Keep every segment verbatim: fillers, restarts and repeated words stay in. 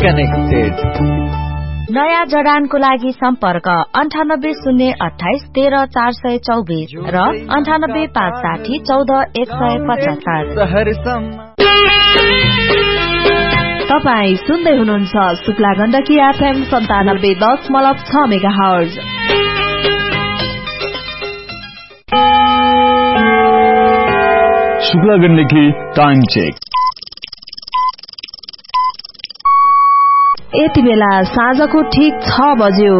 Connected. नयाँ जडानको लागि सम्पर्क अन्ठानब्बे शून्य अठाइस तेह्र चार सय चौबिस र अन्ठानब्बे पाँच साठी चौध एक सय पचहत्तर। तपाईँ सुन्दै हुनुहुन्छ शुक्ला गण्डकी एफएम सन्तानब्बे दशमलव छ mega hertz. Shukla Gandaki time check. यति बेला साँझको ठीक छ बज्यो।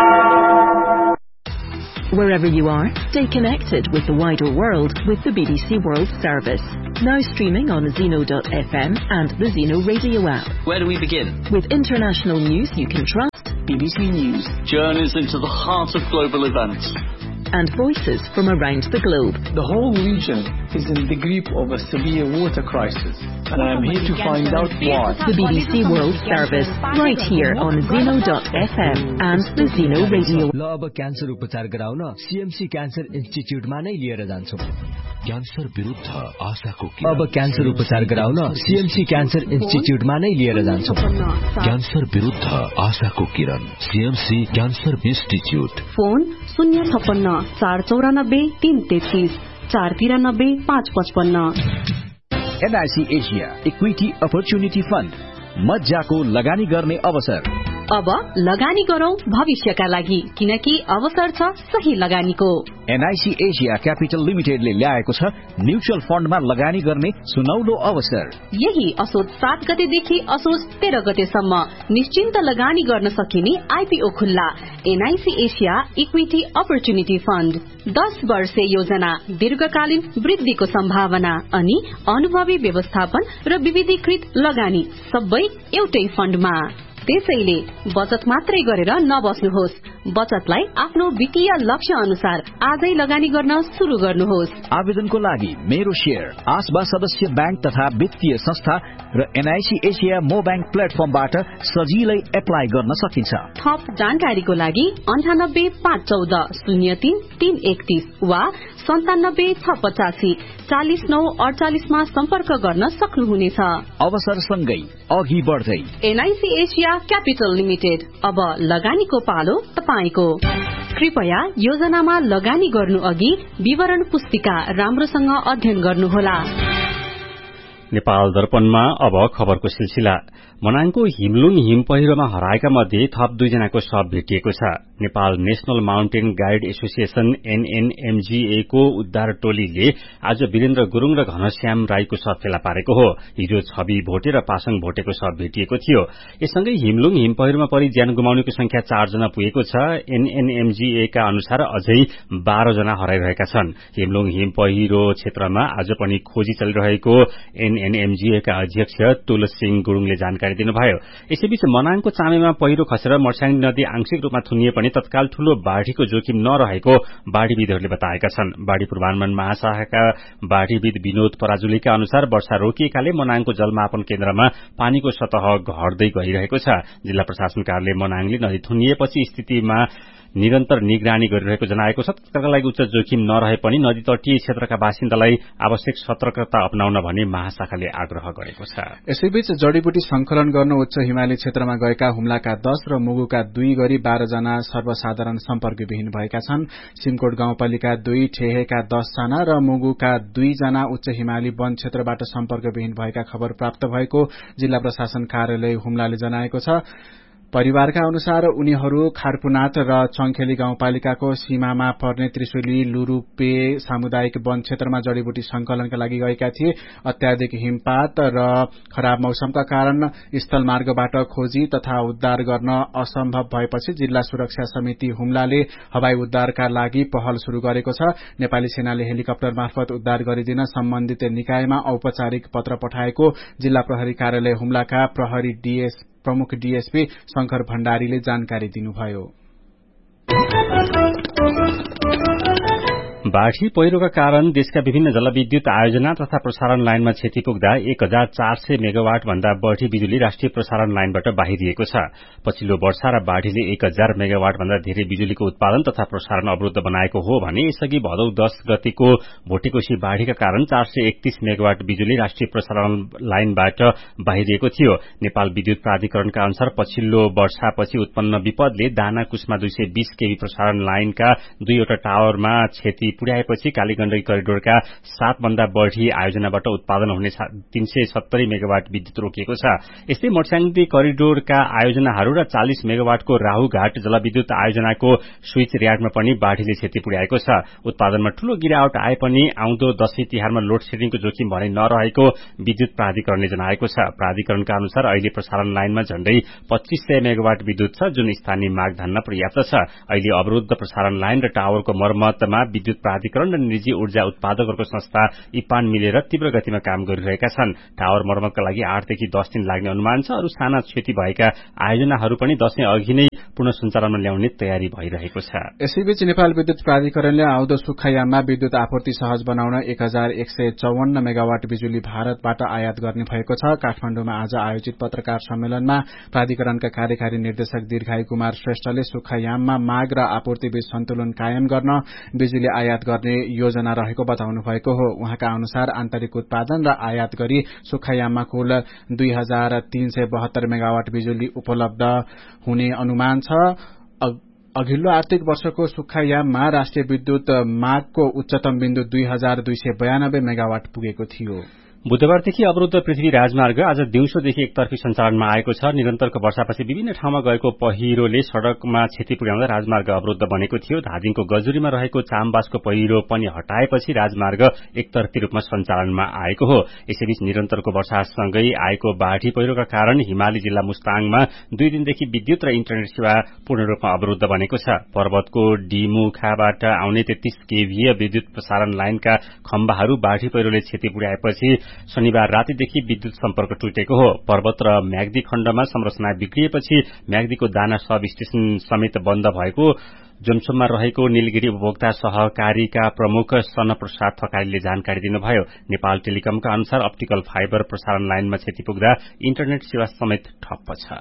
Wherever you are, stay connected with the wider world with the B B C World Service. Now streaming on Zeno dot f m and the Zeno radio app. Where do we begin? With international news you can trust. B B C News. Journeys into the heart of global events. And voices from around the globe. The whole region is in the grip of a severe water crisis, and I am here to find out why. The B B C World Service, right here on Zeno dot f m and the Zeno radio. ल अब cancer उपचार गराउन CMC cancer इन्स्टिट्युटमा नै लिएर जान्छौं। Cancer विरुद्ध आशाको किरण। अब cancer उपचार गराउन सीएमसी क्यान्सर इन्स्टिट्युटमा नै लिएर जान्छौं। क्यान्सर विरुद्ध आशाको किरण, सीएमसी क्यान्सर इन्स्टिट्युट। फोन शून्य छप्पन्न चार चौरानब्बे तीन तेत्तीस चार तिरानब्बे पाँच पचपन्न। NIC Asia equity opportunity fund, मज्जाको लगानी गर्ने अवसर। अब लगानी गरौं भविष्यका लागि, किनकि अवसर छ सही लगानीको। एनआईसी एशिया क्यापिटल लिमिटेडले ल्याएको छ म्युचुअल फण्डमा लगानी गर्ने सुनौलो अवसर। यही असोज सात गतेदेखि असोज तेह्र गतेसम्म निश्चिन्त लगानी गर्न सकिने आईपीओ खुल्ला। NIC Asia equity opportunity fund, दस वर्षे योजना, दीर्घकालीन वृद्धिको सम्भावना अनि अनुभवी व्यवस्थापन र विविधीकृत लगानी सबै एउटै फण्डमा। त्यसैले बचत मात्रै गरेर नबस्नुहोस्, बचतलाई आफ्नो वित्तीय लक्ष्य अनुसार आजै लगानी गर्न शुरू गर्नुहोस्। आवेदनको लागि मेरो शेयर, आसबा सदस्य बैंक तथा वित्तीय संस्था र एनआईसी एशिया मो बैंक प्लेटफर्मबाट सजिलै एप्लाई गर्न सकिन्छ। थप जानकारीको लागि अन्ठानब्बे पाँच चौध शून्य तीन तीन एकतीस वा सन्तानब्बे छ पचासी चालिस नौ अडचालिसमा सम्पर्क गर्न सक्नुहुनेछ। अवसर सँगै अघि बढ्दै एनआईसी एशिया क्यापिटल लिमिटेड, अब लगानीको पालो तपाईको। कृपया योजनामा लगानी गर्नु अघि विवरण पुस्तिका राम्रोसँग अध्ययन गर्नुहोला। नेपाल दर्पणमा अब खबरको सिलसिला। मनाङको हिमलुङ हिम पहिरोमा हराएका मध्ये थप दुईजनाको शव भेटिएको छ। Nepal national mountain guide association एनएनएमजीए को उद्धार टोलीले आज वीरेन्द्र गुरूङ र घनश्याम राईको शव फेला पारेको हो। हिजो छवि भोटे र पासङ भोटेको शव भेटिएको थियो। यससँगै हिमलुङ हिम पहिरोमा परि ज्यान गुमाउनेको संख्या चारजना पुगेको छ। एनएनएमजीए का अनुसार अझै बाह्र जना हराइरहेका छन्। हिमलुङ हिम पहिरो क्षेत्रमा आज पनि खोजी चलिरहेको एनएनएमजीए का अध्यक्ष तुलसिंह गुरूङले जानकारी दिनुभयो। यसैबीच मनाङको चामेमा पहिरो खसेर मर्स्याङ नदी आंशिक रूपमा थुनिए पनि तत्काल ठूलो बाढ़ीको जोखिम नरहेको बाढ़ीविदहरूले बताएका छन्। बाढ़ी पूर्वानुमान महाशाखाका बाढ़ीविद विनोद पराजुलीका अनुसार वर्षा रोकिएकाले मनाङको जलमापन केन्द्रमा पानीको सतह घट्दै गइरहेको छ। जिल्ला प्रशासन कार्यालय मनाङले नदी थुनिएपछि स्थितिमा निरन्तर निगरानी गरिरहेको जनाएको छ। त्यसका लागि उच्च जोखिम नरहे पनि नदी तटीय क्षेत्रका बासिन्दालाई आवश्यक सतर्कता अपनाउन भनी महाशाखाले आग्रह गरेको छ। यसैबीच जडीबुटी संकलन गर्न उच्च हिमाली क्षेत्रमा गएका हुम्लाका दस र मुगुका दुई गरी बाह्र जना सर्वसाधारण सम्पर्कविहीन भएका छन्। सिमकोट गाउँपालिका दुई, ठेहेका दस जना र मुगुका दुई जना उच्च हिमाली वन क्षेत्रबाट सम्पर्कविहीन भएका खबर प्राप्त भएको जिल्ला प्रशासन कार्यालय हुम्लाले जनाएको छ। परिवारका अनुसार उनीहरू खारपुनाथ र चंखेली गाउँपालिकाको सीमामा पर्ने त्रिशुली लुरूपे सामुदायिक वन क्षेत्रमा जडीबुटी संकलनका लागि गएका थिए। अत्याधिक हिमपात र खराब मौसमका कारण स्थलमार्गबाट खोजी तथा उद्धार गर्न असम्भव भएपछि जिल्ला सुरक्षा समिति हुम्लाले हवाई उद्धारका लागि पहल शुरू गरेको छ। नेपाली सेनाले हेलिकप्टर मार्फत उद्धार गरिदिन सम्बन्धित निकायमा औपचारिक पत्र पठाएको जिल्ला प्रहरी कार्यालय हुम्लाका प्रहरी डीएस प्रमुख डीएसपी शंकर भण्डारीले जानकारी दिनुभयो। बाढ़ी पहिरोका कारण देशका विभिन्न जलविद्युत आयोजना तथा प्रसारण लाइनमा क्षति पुग्दा एक हजार चार सय मेगावाट भन्दा बढ़ी बिजुली राष्ट्रिय प्रसारण लाइनबाट बाहिरिएको छ। पछिल्लो वर्षा र बाढ़ीले एक हजार मेगावाट भन्दा धेरै बिजुलीको उत्पादन तथा प्रसारण अवरुद्ध बनाएको हो भने यसअघि भदौ दश गतेको भोटेकोशी बाढ़ीका कारण चार सय एकतीस मेगावाट बिजुली राष्ट्रिय प्रसारण लाइनबाट बाहिरिएको थियो। नेपाल विद्युत प्राधिकरणका अनुसार पछिल्लो वर्षापछि उत्पन्न विपदले दाना कुस्मा दुई सय बीस केवी प्रसारण लाइनका दुईवटा टावरमा क्षति पुर्याएपछि कालीगण्डकी करिडोरका सात भन्दा बढ़ी आयोजनाबाट उत्पादन हुने तीन सय सत्तरी मेगावाट विद्युत रोकिएको छ। यस्तै मोर्चाङदी करिडोरका आयोजनाहरू र चालिस मेगावाटको राहुघाट जलविद्युत आयोजनाको स्विच र्याडमा पनि बाढ़ीले क्षति पुर्याएको छ। उत्पादनमा ठूलो गिरावट आए पनि आउँदो दशैं तिहारमा लोड शेडिङको जोखिम भने नरहेको विद्युत प्राधिकरणले जनाएको छ। प्राधिकरणका अनुसार अहिले प्रसारण लाइनमा झण्डै पच्चीस सय मेगावाट विद्युत छ, जुन स्थानीय माग धान्न पर्याप्त छ। अहिले अवरुद्ध प्रसारण लाइन र टावरको मर्मतमा विद्युत प्राधिकरण र निजी ऊर्जा उत्पादकहरूको संस्था इपान मिलेर तीव्र गतिमा काम गरिरहेका छन्। टावर मर्मतका लागि आठदेखि दस दिन लाग्ने अनुमान छ। अरू साना क्षति भएका आयोजनाहरू पनि दशैं अघि नै पुनः सञ्चालनमा ल्याउने तयारी भइरहेको छ। यसैबीच नेपाल विद्युत प्राधिकरणले आउँदो सुक्खायाममा विद्युत आपूर्ति सहज बनाउन एक हजार एक सय चौवन्न मेगावाट बिजुली भारतबाट आयात गर्ने भएको छ। काठमाडौँमा आज आयोजित पत्रकार सम्मेलनमा प्राधिकरणका कार्यकारी निर्देशक दीर्घायु कुमार श्रेष्ठले सुक्खायाममा माग र आपूर्ति बीच सन्तुलन कायम गर्न बिजुली आयात गर्ने योजना रहेको बताउनु भएको हो। उहाँका अनुसार आन्तरिक उत्पादन र आयात गरी सुक्खायाममा कुल दुई हजार तीन सय बहत्तर मेगावाट बिजुली उपलब्ध हुने अनुमान छ। अघिल्लो आर्थिक वर्षको सुक्खायाममा राष्ट्रिय विद्युत मागको उच्चतम बिन्दु दुई हजार दुई सय बयानब्बे मेगावाट पुगेको थियो। बुधबारदेखि अवरुद्ध पृथ्वी राजमार्ग आज दिउँसोदेखि एकतर्फी सञ्चालनमा आएको छ। निरन्तरको वर्षापछि विभिन्न ठाउँमा गएको पहिरोले सड़कमा क्षति पुर्याउँदा राजमार्ग अवरुद्ध बनेको थियो। धादिङको गजुरीमा रहेको चामबासको पहिरो पनि हटाएपछि राजमार्ग एकतर्फी रूपमा सञ्चालनमा आएको हो। यसैबीच निरन्तरको वर्षासँगै आएको बाढ़ी पहिरोका कारण हिमाली जिल्ला मुस्ताङमा दुई दिनदेखि विद्युत र इन्टरनेट सेवा पूर्ण रूपमा अवरुद्ध बनेको छ। पर्वतको डिमुखाबाट आउने तेत्तीस केभीए विद्युत प्रसारण लाइनका खम्बाहरू बाढ़ी पहिरोले क्षति पुर्याएपछि शनिबार रातिदेखि विद्युत सम्पर्क टुटेको हो। पर्वत र म्याग्दी खण्डमा संरचना बिग्रिएपछि म्याग्दीको दाना सब स्टेशन समेत बन्द भएको जोमसोममा रहेको नीलगिरी उपभोक्ता सहकारीका प्रमुख सनप्रसाद थकालीले जानकारी दिनुभयो। नेपाल टेलिकमका अनुसार अप्टिकल फाइबर प्रसारण लाइनमा क्षति पुग्दा इन्टरनेट सेवा समेत ठप्प छ।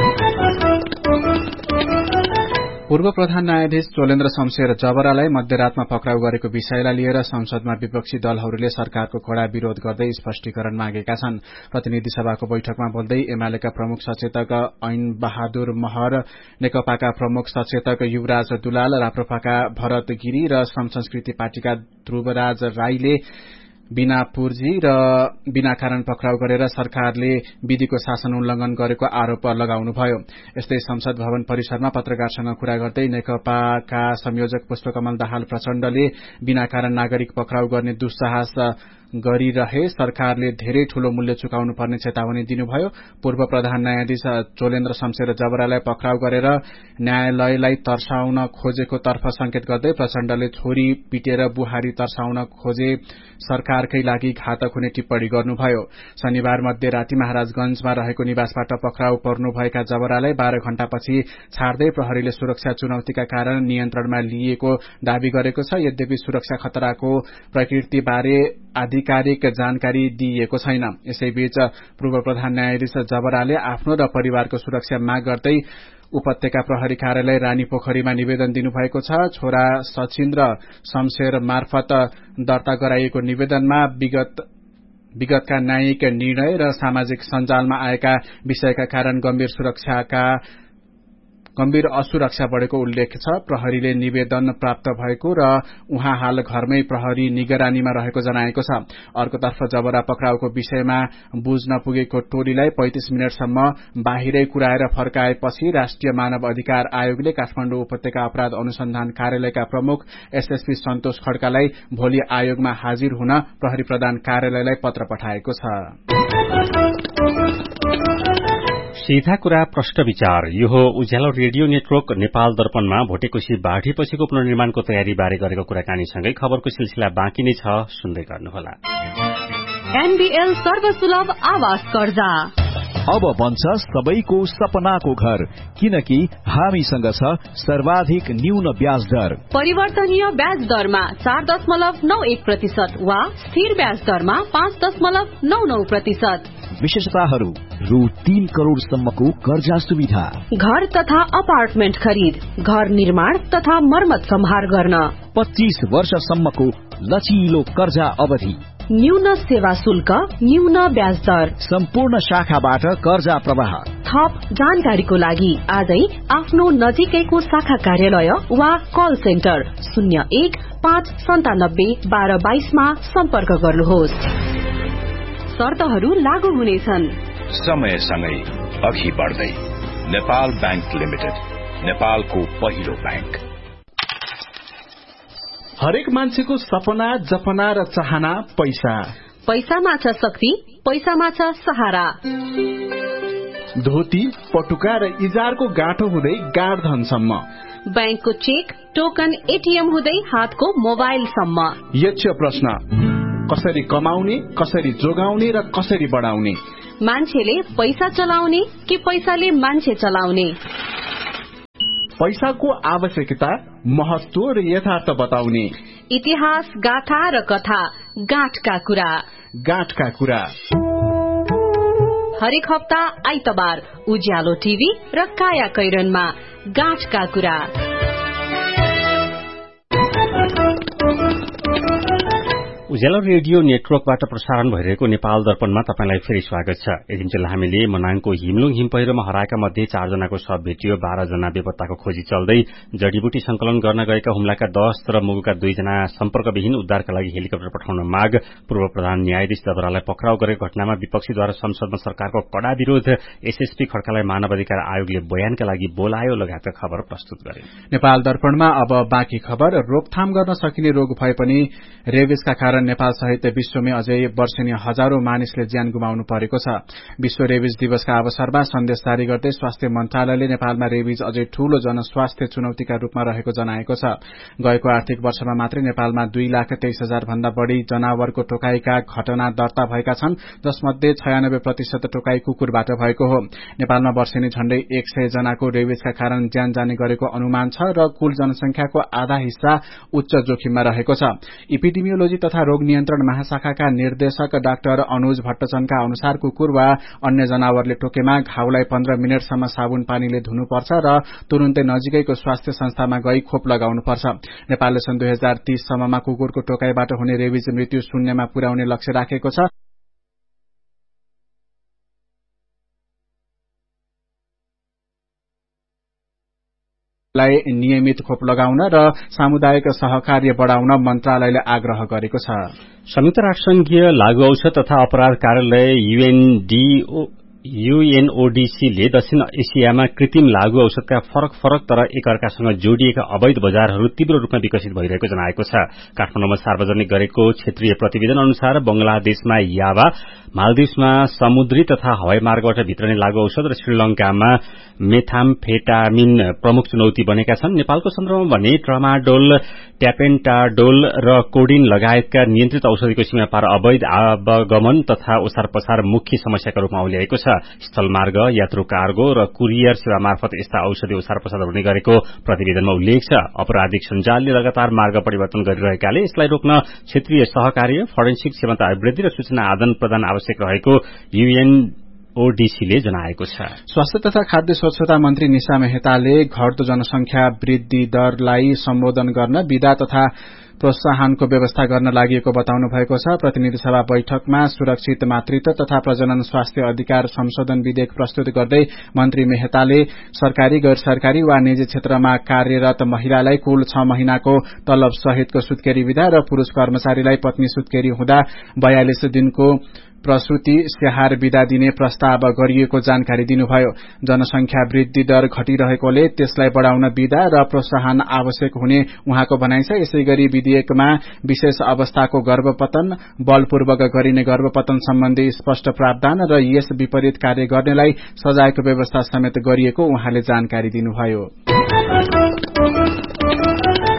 पूर्व प्रधान न्यायाधीश चोलेन्द्र शमशेर जबरालाई मध्यरातमा पक्राउ गरेको विषयलाई लिएर संसदमा विपक्षी दलहरूले सरकारको कड़ा विरोध गर्दै स्पष्टीकरण मागेका छन्। प्रतिनिधि सभाको बैठकमा बोल्दै एमालेका प्रमुख सचेतक ऐन बहादुर महर, नेकपाका प्रमुख सचेतक युवराज दुलाल, राप्रपाका भरत गिरी र श्रम संस्कृति पार्टीका ध्रुवराज राईले बिना पुर्जी र बिना कारण पक्राउ गरेर सरकारले विधिको शासन उल्लंघन गरेको आरोप लगाउनुभयो। यस्तै संसद भवन परिसरमा पत्रकारसँग कुरा गर्दै नेकपाका संयोजक पुष्पकमल दाहाल प्रचण्डले बिना कारण नागरिक पक्राउ गर्ने दुस्साहस गरिरहे सरकारले धेरै ठूलो मूल्य चुकाउनु पर्ने चेतावनी दिनुभयो। पूर्व प्रधान न्यायाधीश चोलेन्द्र शमशेर जबरालाई पक्राउ गरेर न्यायालयलाई तर्साउन खोजेको तर्फ संकेत गर्दै प्रचण्डले छोरी पिटेर बुहारी तर्साउन खोजे सरकारकै लागि घातक हुने टिप्पणी गर्नुभयो। शनिबार मध्यराती महाराजगंजमा रहेको निवासबाट पक्राउ पर्नुभएका जबरालाई बाह्र घण्टापछि छाड्दै प्रहरीले सुरक्षा चुनौतीका कारण नियन्त्रणमा लिएको दावी गरेको छ। यद्यपि सुरक्षा खतराको प्रकृतिबारे आधिकारिक जानकारी दिइएको छैन। यसैबीच पूर्व प्रधान न्यायाधीश जबराले आफ्नो र परिवारको सुरक्षा माग गर्दै उपत्यका प्रहरी कार्यालय रानी पोखरीमा निवेदन दिनुभएको छ। छोरा सचिन्द्र शमशेर मार्फत दर्ता गराइएको निवेदनमा विगत विगतका न्यायिक निर्णय र सामाजिक सञ्जालमा आएका विषयका कारण गम्भीर सुरक्षाका गम्भीर असुरक्षा बढ़ेको उल्लेख छ। प्रहरीले निवेदन प्राप्त भएको र उहाँ हाल घरमै प्रहरी निगरानीमा रहेको जनाएको छ। अर्कोतर्फ जबरा पक्राउको विषयमा बुझ्न पुगेको टोलीलाई पैंतीस मिनटसम्म बाहिरै कुराएर फर्काएपछि राष्ट्रिय मानव अधिकार आयोगले काठमाडौँ उपत्यका अपराध अनुसन्धान कार्यालयका प्रमुख एसएसपी सन्तोष खड्कालाई भोलि आयोगमा हाजिर हुन प्रहरी प्रधान कार्यालयलाई पत्र पठाएको छ। सीधा कुरा प्रश्न विचार यो हो उज्यालो रेडियो नेटवर्क नेपाल दर्पणमा भोटेकोशी बाढ़ीपछिको पुनर्निर्माणको तयारी बारे गरेको कुराकानीसँगै खबरको सिलसिला बाँकी नै छ, सुन्दै गर्नुहोला। एनबीएल सर्वसुलभ आवास कर्जा अब बन्छ सबैको सपनाको घर, किनकि हामीसँग छ सर्वाधिक न्यून ब्याज दर। परिवर्तनीय ब्याज दरमा चार दशमलव नौ एक प्रतिशत वा स्थिर ब्याज दरमा पाँच दशमलव नौ नौ प्रतिशत। विशेषताहरू रु तीन करोड़सम्मको कर्जा सुविधा, घर तथा अपार्टमेन्ट खरिद, घर निर्माण तथा मर्मत सम्हार गर्न, पच्चीस वर्षसम्मको लचिलो कर्जा अवधि, न्यून सेवा शुल्क, न्यून ब्याज दर, सम्पूर्ण शाखाबाट कर्जा प्रवाह। थप जानकारीको लागि आजै आफ्नो नजिकैको शाखा कार्यालय वा कल सेन्टर शून्य एक पाँच सन्तानब्बे बाह्र बाइसमा सम्पर्क गर्नुहोस्। शर्तहरू लागू हुनेछन्। समयसँगै अघि बढ्दै नेपाल बैंक लिमिटेड, नेपालको पहिलो बैंक। हरेक मान्छेको सपना, जपना र चाहना पैसा। पैसामा छ शक्ति, पैसामा छ सहारा। धोती, पटुका र इजारको गाँठो हुँदै गाड धनसम्म, बैंकको चेक, टोकन, एटीएम हुँदै हातको मोबाइलसम्म। यक्ष प्रश्न, कसरी कमाउने, कसरी जोगाउने र कसरी बढाउने? मान्छेले पैसा चलाउने कि पैसाले मान्छे चलाउने? पैसाको आवश्यकता, महत्व र यथार्थ बताउने। इतिहास, गाथा र कथा, गाँठका कुरा। गाँठका कुरा हरेक हप्ता आइतबार उज्यालो टिभी र काया कैरनमा गाँठका कुरा। उज्यालो रेडियो नेटवर्कबाट प्रसारण भइरहेको नेपाल दर्पणमा तपाईंलाई फेरि स्वागत छ। यतिन्जेल हामीले मनाङको हिमलुङ हिम पहिरोमा हराएका मध्ये चारजनाको शव भेटियो। बाह्र जना बेपत्ताको खोजी चल्दै। जडीबुटी संकलन गर्न गएका हुम्लाका दश र मुगुका दुईजना सम्पर्कविहीन उद्धारका लागि हेलिकप्टर पठाउन माग। पूर्व प्रधान न्यायाधीश दबरालाई पक्राउ गरेको घटनामा विपक्षीद्वारा संसदमा सरकारको कड़ा विरोध। एसएसपी खड्कालाई मानवाधिकार आयोगले बयानका लागि बोलायो लगायतका खबर प्रस्तुत गरे। नेपाल दर्पणमा अब बाँकी खबर। रोकथाम गर्न सकिने रोग भए पनि रेबिसका कारण नेपाल सहित विश्वमै अझै वर्षेनी हजारौं मानिसले ज्यान गुमाउनु परेको छ। विश्व रेबिज दिवसका अवसरमा सन्देश जारी गर्दै स्वास्थ्य मन्त्रालयले नेपालमा रेबिज अझै ठूलो जनस्वास्थ्य चुनौतीका रूपमा रहेको जनाएको छ। गएको आर्थिक वर्षमा मात्रै नेपालमा दुई लाख तेइस हजार भन्दा बढ़ी जनावरको टोकाईका घटना दर्ता भएका छन्, जसमध्ये छयानब्बे प्रतिशत टोकाई कुकुरबाट भएको हो। नेपालमा वर्षेनी झण्डै एक सय जनाको रेबिजका कारण ज्यान जाने गरेको अनुमान छ र कुल जनसंख्याको आधा हिस्सा उच्च जोखिममा रहेको छ। इपिडेमियोलोजी तथा रोग नियन्त्रण महाशाखाका निर्देशक डाक्टर अनुज भट्टचनका अनुसार कुकुर वा अन्य जनावरले टोकेमा घाउलाई पन्ध्र मिनटसम्म साबुन पानीले धुनुपर्छ र तुरुन्तै नजिकैको स्वास्थ्य संस्थामा गई खोप लगाउनुपर्छ। नेपालले सन् दुई हजार तीस सम्ममा कुकुरको टोकाईबाट हुने रेबिज मृत्यु शून्यमा पुर्याउने लक्ष्य राखेको छ। लाई नियमित खोप लगाउन र सामुदायिक सहकार्य बढ़ाउन मन्त्रालयले आग्रह गरेको छ। संयुक्त राष्ट्रसंघीय लागू औषध तथा अपराध कार्यालय यूएनडीओ यूएनओडीसीले दक्षिण एसियामा कृत्रिम लागू औषधका फरक फरक तर एकअर्कासँग जोडिएका अवैध बजारहरू तीव्र रूपमा विकसित भइरहेको जनाएको छ। काठमाडौँमा सार्वजनिक गरेको क्षेत्रीय प्रतिवेदन अनुसार बंगलादेशमा यावा, मालदिव्समा समुद्री तथा हवाई मार्गबाट भित्रने लागू औषध र श्रीलंकामा मेथाम्फेटामिन प्रमुख चुनौती बनेका छन्। नेपालको सन्दर्भमा भने ट्रामाडोल, ट्यापेन्टाडोल र कोडिन लगायतका नियन्त्रित औषधिको सीमा पार अवैध आवागमन तथा ओसार पसार मुख्य समस्याका रूपमा औल्याएको छ। स्थलमार्ग, यात्रु कार्गो र कुरियर सेवा मार्फत यस्ता औषधि ओसार पसार हुने गरेको प्रतिवेदनमा उल्लेख छ। आपराधिक सञ्जालले लगातार मार्ग परिवर्तन गरिरहेकाले यसलाई रोक्न क्षेत्रीय सहकार्य, फोरेन्सिक क्षमता अभिवृद्धि र सूचना आदान प्रदान आवश्यक रहेको यूएन ओडीसीले जनाएको छ। स्वास्थ्य तथा खाद्य स्वच्छता मन्त्री निशा मेहताले घट्दो जनसंख्या वृद्धि दरलाई सम्बोधन गर्न विधा तथा प्रोत्साहनको व्यवस्था गर्न लागि बताउनु भएको छ। प्रतिनिधि सभा बैठकमा सुरक्षित मातृत्व तथा प्रजनन स्वास्थ्य अधिकार संशोधन विधेयक प्रस्तुत गर्दै मन्त्री मेहताले सरकारी, गैर सरकारी वा निजी क्षेत्रमा कार्यरत महिलालाई कुल छ महिनाको तलब सहितको सुत्केरी विधा र पुरूष कर्मचारीलाई पत्नी सुत्केरी हुँदा बयालिस दिनको प्रसूति स्याहार विधा दिने प्रस्ताव गरिएको जानकारी दिनुभयो। जनसंख्या वृद्धि दर घटिरहेकोले त्यसलाई बढ़ाउन विधा र प्रोत्साहन आवश्यक हुने उहाँको भनाइ छ। यसैगरी विधेयकमा विशेष अवस्थाको गर्भपतन, बलपूर्वक गरिने गर्भपतन सम्बन्धी स्पष्ट प्रावधान र यस विपरीत कार्य गर्नेलाई सजायको व्यवस्था समेत गरिएको उहाँले जानकारी दिनुभयो।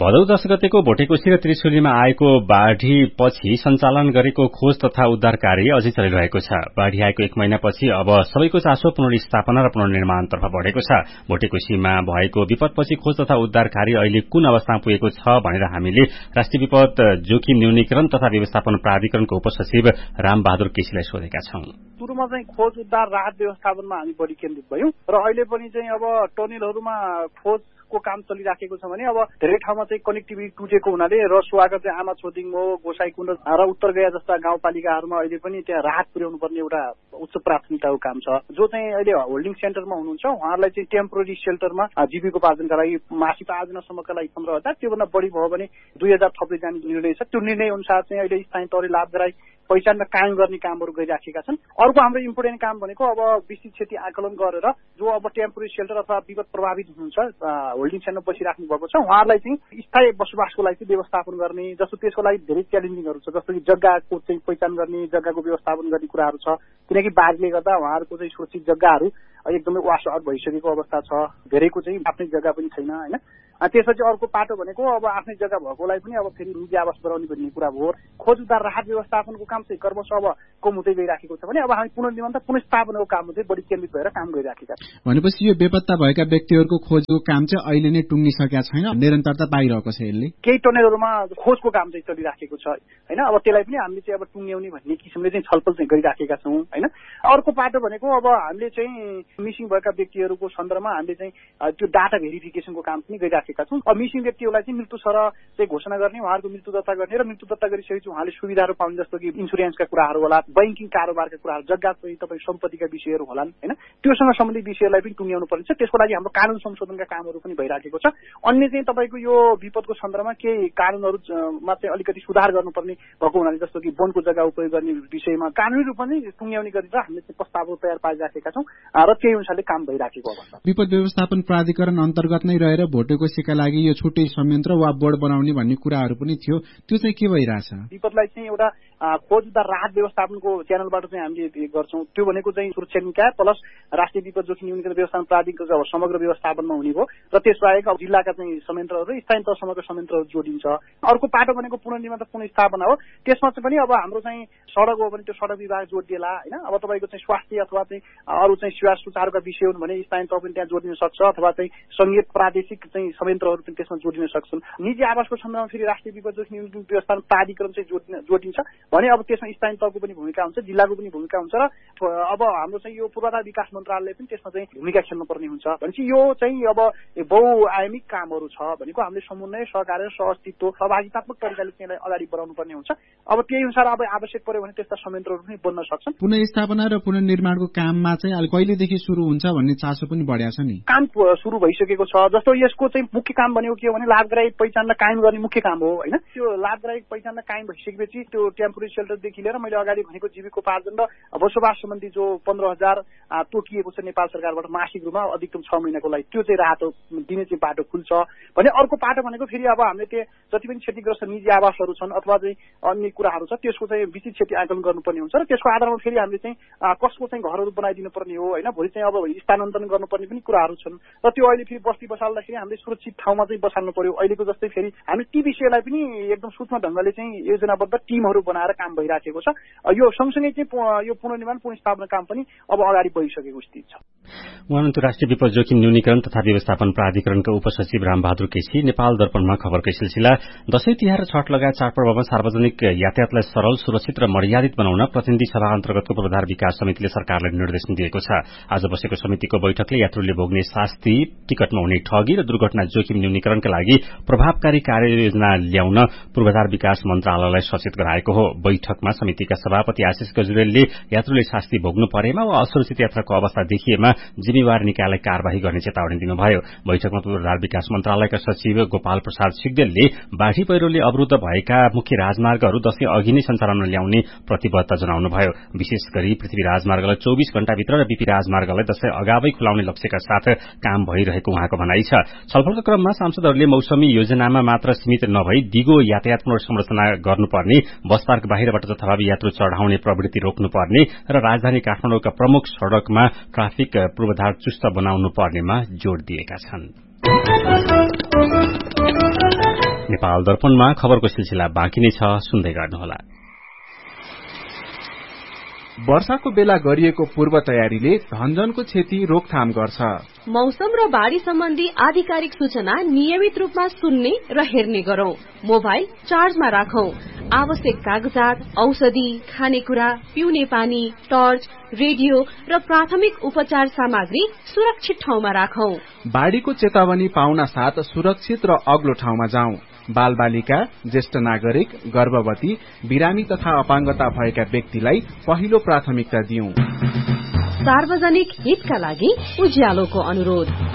भदौ दश गतेको भोटेकोशी र त्रिशुलीमा आएको बाढ़ीपछि सञ्चालन गरेको खोज तथा उद्धार कार्य अझै चलिरहेको छ। बाढ़ी आएको एक महिनापछि अब सबैको चासो पुनर्स्थापना र पुनर्निर्माणतर्फ बढ़ेको छ। भोटेकोशीमा भएको विपदपछि खोज तथा उद्धार कार्य अहिले कुन अवस्थामा पुगेको छ भनेर हामीले राष्ट्रिय विपद जोखिम न्यूनीकरण तथा व्यवस्थापन प्राधिकरणको उपसचिव रामबहादुर केसीलाई सोधेका छौं। सुरुमा चाहिँ खोज उद्धार राहत व्यवस्थापनमा हामी बढी केन्द्रित भयौं र अहिले पनि चाहिँ अब टनेलहरूमा खोज को काम चलिराखेको छ भने अब धेरै ठाउँमा चाहिँ कनेक्टिभिटी टुटेको हुनाले रसुवाका चाहिँ आमा छोदिङ हो, गोसाईकुण्ड र उत्तर गया जस्ता गाउँपालिकाहरूमा अहिले पनि त्यहाँ राहत पुर्याउनु पर्ने एउटा उच्च प्राथमिकताको काम छ। जो चाहिँ अहिले होल्डिङ सेन्टरमा हुनुहुन्छ उहाँहरूलाई चाहिँ टेम्पोररी सेल्टरमा जीविकोपार्जनका लागि मासिक आयोजनासम्मका लागि पन्ध्र हजार त्योभन्दा बढी भयो भने दुई हजार थप्दै जाने निर्णय छ। त्यो निर्णय अनुसार चाहिँ अहिले स्थानीय तहले लाभ गराई पहिचान र कायम गर्ने कामहरू गरिराखेका छन्। अर्को हाम्रो इम्पोर्टेन्ट काम भनेको अब विस्तृत क्षति आकलन गरेर जो अब टेम्पोररी सेल्टर अथवा विपद प्रभावित हुनुहुन्छ होल्डिङ सेन्टरमा बसिराख्नु भएको छ उहाँहरूलाई चाहिँ स्थायी बसोबासको लागि चाहिँ व्यवस्थापन गर्ने, जस्तो त्यसको लागि धेरै च्यालेन्जिङहरू छ, जस्तो कि जग्गाको चाहिँ पहिचान गर्ने, जग्गाको व्यवस्थापन गर्ने कुराहरू छ। किनकि बाढीले गर्दा उहाँहरूको चाहिँ सुरक्षित जग्गाहरू एकदमै वास आउट भइसकेको अवस्था छ। धेरैको चाहिँ आफ्नै जग्गा पनि छैन होइन। त्यसपछि अर्को पाटो भनेको अब आफ्नै जग्गा भएकोलाई पनि अब फेरि निजी आवास बनाउने भन्ने कुरा भयो। खोज उद्धार राहत व्यवस्थापनको काम चाहिँ क्रमशः अब कम हुँदै गइराखेको छ भने अब हामी पुनर्निर्माण त पुनर्स्थापनाको काम चाहिँ बढी केन्द्रित भएर काम गरिराखेका छौँ। भनेपछि यो बेपत्ता भएका व्यक्तिहरूको खोजको काम चाहिँ अहिले नै टुङ्गिसकेका छैन, निरन्तरता पाइरहेको छ। यसले केही टनेलहरूमा खोजको काम चाहिँ चलिराखेको छ होइन। अब त्यसलाई पनि हामीले चाहिँ अब टुङ्ग्याउने भन्ने किसिमले चाहिँ छलफल चाहिँ गरिराखेका छौँ होइन। अर्को पाटो भनेको अब हामीले चाहिँ मिसिङ भएका व्यक्तिहरूको सन्दर्भमा हामीले चाहिँ त्यो डाटा भेरिफिकेसनको काम पनि गरिराखेका छौँ। अब मिसिङ व्यक्तिहरूलाई चाहिँ मृत्यु सर चाहिँ घोषणा गर्ने, उहाँहरूको मृत्यु दर्ता गर्ने र मृत्यु दर्ता गरिसकेपछि उहाँले सुविधाहरू पाउने, जस्तो कि इन्सुरेन्सका कुराहरू होला, बैंकिङ कारोबारका कुराहरू, जग्गा चाहिँ तपाईँ सम्पत्तिका विषयहरू होलान् होइन। त्योसँग सम्बन्धित विषयहरूलाई पनि टुङ्ग्याउनु पर्छ। त्यसको लागि हाम्रो कानून संशोधनका कामहरू पनि भइराखेको छ। अन्य चाहिँ तपाईँको यो विपदको सन्दर्भमा केही कानूनहरूमा चाहिँ अलिकति सुधार गर्नुपर्ने भएको हुनाले, जस्तो कि वनको जग्गा उपयोग गर्ने विषयमा कानुनी रूपमा नै टुङ्ग्याउने गरेर हामीले चाहिँ प्रस्तावहरू तयार पारिराखेका छौँ र त्यही अनुसारले काम भइराखेको अवस्था। विपद व्यवस्थापन प्राधिकरण अन्तर्गत नै रहेर भोटेकोशीका लागि यो छुट्टै संयन्त्र वा बोर्ड बनाउने भन्ने कुराहरू पनि थियो, त्यो चाहिँ के भइरहेछ? विपदलाई चाहिँ एउटा खोज उद्धार राहत व्यवस्थापनको च्यानलबाट चाहिँ हामीले गर्छौँ। त्यो भनेको चाहिँ सुरक्षा निकाय प्लस राष्ट्रिय विपद जोखिम न्यूनीकरण व्यवस्थापन प्राधिकरणको समग्र व्यवस्थापनमा हुने भयो र त्यसबाहेक अब जिल्लाका चाहिँ संयन्त्रहरू र स्थानीय तहसम्मका संयन्त्रहरू जोडिन्छ। अर्को पाटो भनेको पुनर्निर्माण त पुनर्स्थापना हो। त्यसमा चाहिँ पनि अब हाम्रो चाहिँ सडक हो भने त्यो सडक विभाग जोडिएला होइन। अब तपाईँको चाहिँ स्वास्थ्य अथवा चाहिँ अरू चाहिँ सेवा सुचारुका विषय हुन् भने स्थानीय तह पनि त्यहाँ जोडिन सक्छ, अथवा चाहिँ संघीय प्रादेशिक चाहिँ संयन्त्रहरू पनि त्यसमा जोडिन सक्छन्। निजी आवासको सन्दर्भमा फेरि राष्ट्रिय विपद जोखिम न्यूनीकरण व्यवस्थापन प्राधिकरण चाहिँ जोडिन जोडिन्छ भने अब त्यसमा स्थानीय तहको पनि भूमिका हुन्छ, जिल्लाको पनि भूमिका हुन्छ र अब हाम्रो चाहिँ यो पूर्वाधार विकास मन्त्रालयले पनि त्यसमा चाहिँ भूमिका खेल्नुपर्ने हुन्छ। भनेपछि यो चाहिँ अब बहुआयामिक कामहरू छ भनेको हामीले समन्वय, सहकार्य, सहअस्तित्व, सहभागितात्मक तरिकाले त्यसलाई अगाडि बढाउनु पर्ने हुन्छ। अब त्यही अनुसार अब आवश्यक पर्यो भने त्यस्ता संयन्त्रहरू पनि बन्न सक्छन्। पुनर्स्थापना र पुनर्निर्माणको काममा चाहिँ अहिले कहिलेदेखि सुरु हुन्छ भन्ने चासो पनि बढ्या छ नि? काम सुरु भइसकेको छ। जस्तो यसको चाहिँ मुख्य काम भनेको के हो भने लाभदायक पहिचान र कायम गर्ने मुख्य काम हो होइन। त्यो लाभदायक पहिचान र कायम भइसकेपछि त्यो टेम्पोररी सेल्टरदेखि लिएर मैले अगाडि भनेको जीविकोपार्जन र बसोबास सम्बन्धी जो पन्ध्र हजार तोकिएको छ नेपाल सरकारबाट मासिक रूपमा अधिकतम छ महिनाको लागि, त्यो चाहिँ राहत दिने चाहिँ बाटो खुल्छ भने। अर्को बाटो भनेको फेरि अब हामीले त्यो जति पनि क्षतिग्रस्त निजी आवासहरू छन् अथवा चाहिँ अन्य कुराहरू छ त्यसको चाहिँ विस्तृत क्षति आकलन गर्नुपर्ने हुन्छ र त्यसको आधारमा फेरि हामीले चाहिँ कसको चाहिँ घरहरू बनाइदिनु पर्ने हो होइन। भोलि चाहिँ अब स्थानान्तरण गर्नुपर्ने पनि कुराहरू छन् र त्यो अहिले फेरि बस्ती बसाल्दाखेरि हामीले सुरक्षित ठाउँमा चाहिँ बसाल्नु पर्यो। अहिलेको जस्तै फेरि हामी ती विषयलाई पनि एकदम सूक्ष्म ढङ्गले चाहिँ योजनाबद्ध टिमहरू बनाएर काम भइराखेको छ। यो सँगसँगै चाहिँ यो पुनर्निर्माण पुनर्स्थापना काम पनि अब अगाडि बढिसकेको स्थिति छ। उहाँले राष्ट्रिय विपद जोखिम न्यूनीकरण तथा व्यवस्थापन प्राधिकरणका उपसचिव रामबहादुर केसी। नेपाल दर्पणमा खबरकै सिलसिला। दशैं तिहार र छठ लगायत चाडपर्वमा सार्वजनिक यातायातलाई सरल, सुरक्षित र मर्यादित बनाउन प्रतिनिधि सभा अन्तर्गतको पूर्वाधार विकास समितिले सरकारलाई निर्देशन दिएको छ। आज बसेको समितिको बैठकले यात्रुले भोग्ने शास्ति, टिकटमा हुने ठगी र दुर्घटना जोखिम न्यूनीकरणका लागि प्रभावकारी कार्ययोजना ल्याउन पूर्वाधार विकास मन्त्रालयलाई सचेत गराएको हो। बैठकमा समितिका सभापति आशिष गजुरेलले यात्रुले शास्ति भोग्नु परेमा वा असुरक्षित यात्राको अवस्था देखिएमा जिम्मेवार निकायलाई कार्यवाही गर्ने चेतावनी दिनुभयो। बैठकमा पूर्वाधार विकास मन्त्रालयका सचिव गोपाल प्रसाद सिग्देलले बाढ़ी पहिरोले अवरूद्ध भएका मुख्य राजमार्गहरू दशैं अघि नै सञ्चालनमा ल्याउने प्रतिबद्धता जनाउनुभयो। विशेष गरी पृथ्वी राजमार्गलाई चौबीस घण्टाभित्र र बीपी राजमार्गलाई दशैं अगावै खुलाउने लक्ष्यका साथ काम भइरहेको उहाँको भनाइ छ। छलफलको क्रममा सांसदहरूले मौसमी योजनामा मात्र सीमित नभई दिगो यातायात पुनर्संरचना गर्नुपर्ने, बस पार्क बाहिरबाट जथाभावी यात्रु चढ़ाउने प्रवृत्ति रोक्नुपर्ने र राजधानी काठमाडौँका प्रमुख सड़कमा ट्राफिक पूर्वाधार चुस्त बनाउनु पर्नेमा जोड़ दिएका छन्। नेपाल दर्पणमा खबरको सिलसिला बाँकी नै छ, सुन्दै गर्नुहोला। वर्षाको बेला गरिएको पूर्व तयारीले धनजनको क्षति रोकथाम गर्छ। मौसम र बाढ़ी सम्बन्धी आधिकारिक सूचना नियमित रूपमा सुन्ने र हेर्ने गरौं। मोबाइल चार्जमा राखौं। आवश्यक कागजात, औषधि, खानेकुरा, पिउने पानी, टर्च, रेडियो र प्राथमिक उपचार सामग्री सुरक्षित ठाउँमा राखौं। बाढ़ीको चेतावनी पाउन साथ सुरक्षित र अग्लो ठाउँमा जाउँ। बाल बालिका, ज्येष्ठ नागरिक, गर्भवती, बिरामी तथा अपाङ्गता भएका व्यक्तिलाई पहिलो प्राथमिकता दिउँ। सार्वजनिक हितका लागि उज्यालोको अनुरोध।